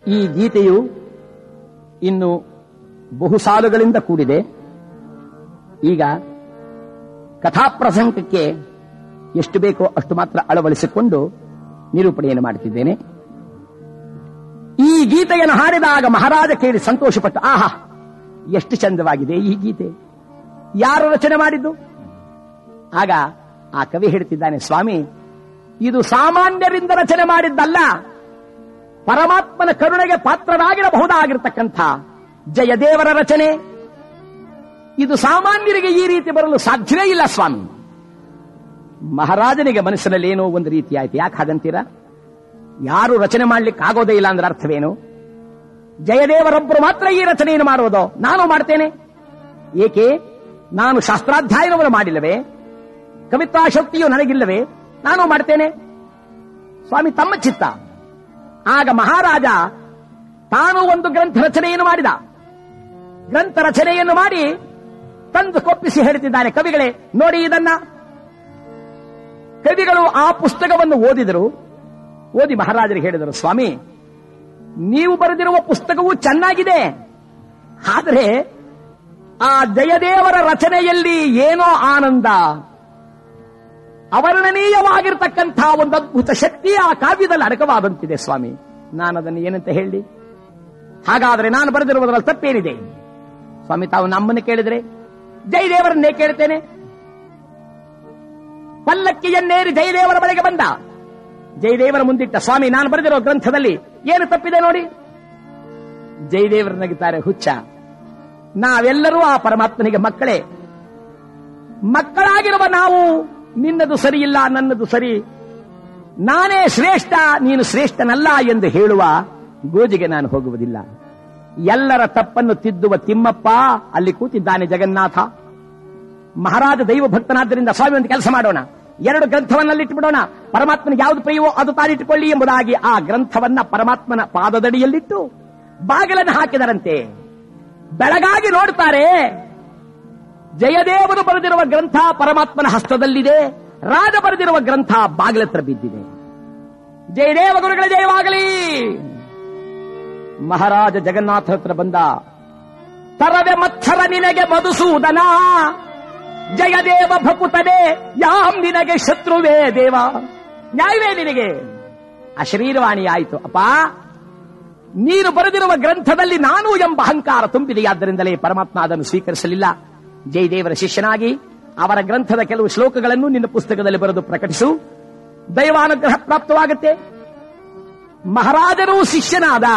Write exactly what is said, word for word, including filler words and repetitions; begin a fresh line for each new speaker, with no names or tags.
ಈ ಗೀತೆಯು ಇನ್ನು ಬಹು ಸಾಲುಗಳಿಂದ ಕೂಡಿದೆ. ಈಗ ಕಥಾಪ್ರಸಂಗಕ್ಕೆ ಎಷ್ಟು ಬೇಕೋ ಅಷ್ಟು ಮಾತ್ರ ಅಳವಡಿಸಿಕೊಂಡು ನಿರೂಪಣೆಯನ್ನು ಮಾಡುತ್ತಿದ್ದೇನೆ. ಈ ಗೀತೆಯನ್ನು ಹಾಡಿದಾಗ ಮಹಾರಾಜ ಕೇಳಿ ಸಂತೋಷಪಟ್ಟು, ಆಹಾ ಎಷ್ಟು ಚಂದವಾಗಿದೆ ಈ ಗೀತೆ, ಯಾರು ರಚನೆ ಮಾಡಿದ್ದು? ಆಗ ಆ ಕವಿ ಹೇಳ್ತಿದ್ದಾನೆ, ಸ್ವಾಮಿ ಇದು ಸಾಮಾನ್ಯರಿಂದ ರಚನೆ ಮಾಡಿದ್ದಲ್ಲ, ಪರಮಾತ್ಮನ ಕರುಣೆಗೆ ಪಾತ್ರರಾಗಿರಬಹುದಾಗಿರತಕ್ಕಂಥ ಜಯದೇವರ ರಚನೆ. ಇದು ಸಾಮಾನ್ಯರಿಗೆ ಈ ರೀತಿ ಬರಲು ಸಾಧ್ಯವೇ ಇಲ್ಲ ಸ್ವಾಮಿ. ಮಹಾರಾಜನಿಗೆ ಮನಸ್ಸಿನಲ್ಲಿ ಏನೋ ಒಂದು ರೀತಿ ಆಯ್ತು. ಯಾಕೆ ಹಾಗಂತೀರಾ? ಯಾರು ರಚನೆ ಮಾಡ್ಲಿಕ್ಕೆ ಆಗೋದೇ ಇಲ್ಲ ಅಂದ್ರೆ ಅರ್ಥವೇನು? ಜಯದೇವರೊಬ್ಬರು ಮಾತ್ರ ಈ ರಚನೆಯನ್ನು ಮಾಡುವುದು, ನಾನು ಮಾಡ್ತೇನೆ. ಏಕೆ? ನಾನು ಶಾಸ್ತ್ರಾಧ್ಯಯನವನ್ನು ಮಾಡಿಲ್ಲವೇ? ಕವಿತಾಶಕ್ತಿಯು ನನಗಿಲ್ಲವೇ? ನಾನು ಮಾಡ್ತೇನೆ. ಸ್ವಾಮಿ ತಮ್ಮ ಚಿತ್ತ. ಆಗ ಮಹಾರಾಜ ತಾನು ಒಂದು ಗ್ರಂಥ ರಚನೆಯನ್ನು ಮಾಡಿದ. ಗ್ರಂಥ ರಚನೆಯನ್ನು ಮಾಡಿ ತಂದು ಕೊಪ್ಪಿಸಿ ಹೇಳ್ತಿದ್ದಾನೆ, ಕವಿಗಳೇ ನೋಡಿ ಇದನ್ನ. ಕವಿಗಳು ಆ ಪುಸ್ತಕವನ್ನು ಓದಿದರು. ಓದಿ ಮಹಾರಾಜರಿಗೆ ಹೇಳಿದರು, ಸ್ವಾಮಿ ನೀವು ಬರೆದಿರುವ ಪುಸ್ತಕವು ಚೆನ್ನಾಗಿದೆ, ಆದರೆ ಆ ಜಯದೇವರ ರಚನೆಯಲ್ಲಿ ಏನೋ ಆನಂದ, ಅವರ್ಣನೀಯವಾಗಿರ್ತಕ್ಕಂಥ ಒಂದು ಅದ್ಭುತ ಶಕ್ತಿ ಆ ಕಾವ್ಯದಲ್ಲಿ ಅಡಕವಾದಂತಿದೆ ಸ್ವಾಮಿ. ನಾನು ಅದನ್ನು ಏನಂತ ಹೇಳಿ? ಹಾಗಾದರೆ ನಾನು ಬರೆದಿರುವುದರಲ್ಲಿ ತಪ್ಪೇನಿದೆ? ಸ್ವಾಮಿ ತಾವು ನಮ್ಮನ್ನು ಕೇಳಿದ್ರೆ ಜಯದೇವರನ್ನೇ ಕೇಳ್ತೇನೆ. ಪಲ್ಲಕ್ಕಿಯನ್ನೇರಿ ಜಯದೇವರ ಬಳಿಗೆ ಬಂದ. ಜಯದೇವರ ಮುಂದಿಟ್ಟ, ಸ್ವಾಮಿ ನಾನು ಬರೆದಿರೋ ಗ್ರಂಥದಲ್ಲಿ ಏನು ತಪ್ಪಿದೆ ನೋಡಿ. ಜಯದೇವರು ನಗುತ್ತಾರೆ, ಹುಚ್ಚ, ನಾವೆಲ್ಲರೂ ಆ ಪರಮಾತ್ಮನಿಗೆ ಮಕ್ಕಳೇ. ಮಕ್ಕಳಾಗಿರುವ ನಾವು ನಿನ್ನದು ಸರಿಯಿಲ್ಲ, ನನ್ನದು ಸರಿ, ನಾನೇ ಶ್ರೇಷ್ಠ, ನೀನು ಶ್ರೇಷ್ಠನಲ್ಲ ಎಂದು ಹೇಳುವ ಗೋಜಿಗೆ ನಾನು ಹೋಗುವುದಿಲ್ಲ. ಎಲ್ಲರ ತಪ್ಪನ್ನು ತಿದ್ದುವ ತಿಮ್ಮಪ್ಪ ಅಲ್ಲಿ ಕೂತಿದ್ದಾನೆ ಜಗನ್ನಾಥ. ಮಹಾರಾಜ ದೈವ ಭಕ್ತನಾದ್ದರಿಂದ ಸ್ವಾಮಿ ಒಂದು ಕೆಲಸ ಮಾಡೋಣ, ಎರಡು ಗ್ರಂಥವನ್ನಲ್ಲಿ ಬಿಡೋಣ, ಪರಮಾತ್ಮನಿಗೆ ಯಾವುದು ಪ್ರಿಯವೋ ಅದು ತಾನಿಟ್ಟುಕೊಳ್ಳಿ ಎಂಬುದಾಗಿ ಆ ಗ್ರಂಥವನ್ನ ಪರಮಾತ್ಮನ ಪಾದದಡಿಯಲ್ಲಿಟ್ಟು ಬಾಗಿಲನ್ನು ಹಾಕಿದರಂತೆ. ಬೆಳಗಾಗಿ ನೋಡ್ತಾರೆ, ಜಯದೇವರು ಬರೆದಿರುವ ಗ್ರಂಥ ಪರಮಾತ್ಮನ ಹಸ್ತದಲ್ಲಿದೆ, ರಾಜ ಬರೆದಿರುವ ಗ್ರಂಥ ಬಾಗಿಲತ್ರ ಬಿದ್ದಿದೆ. ಜಯದೇವ ಗುರುಗಳ ಜಯವಾಗಲಿ. ಮಹಾರಾಜ ಜಗನ್ನಾಥ ಹತ್ರ ಬಂದ, ತರವೆ ಮತ್ಸರ ನಿನಗೆ ಮಧುಸೂದನ, ಜಯದೇವ ಭಕುತನೆ ಯಾಂ ನಿನಗೆ ಶತ್ರುವೇ ದೇವ. ನ್ಯಾಯವೇ ನಿನಗೆ? ಅಶರೀರವಾಣಿ ಆಯಿತು. ಅಪ್ಪ, ನೀನು ಬರೆದಿರುವ ಗ್ರಂಥದಲ್ಲಿ ನಾನು ಎಂಬ ಅಹಂಕಾರ ತುಂಬಿದೆಯಾದ್ದರಿಂದಲೇ ಪರಮಾತ್ಮ ಅದನ್ನು ಸ್ವೀಕರಿಸಲಿಲ್ಲ. ಜಯದೇವರ ಶಿಷ್ಯನಾಗಿ ಅವರ ಗ್ರಂಥದ ಕೆಲವು ಶ್ಲೋಕಗಳನ್ನು ನಿನ್ನ ಪುಸ್ತಕದಲ್ಲಿ ಬರೆದು ಪ್ರಕಟಿಸು, ದೈವಾನುಗ್ರಹ ಪ್ರಾಪ್ತವಾಗುತ್ತೆ. ಮಹಾರಾಜರೂ ಶಿಷ್ಯನಾದ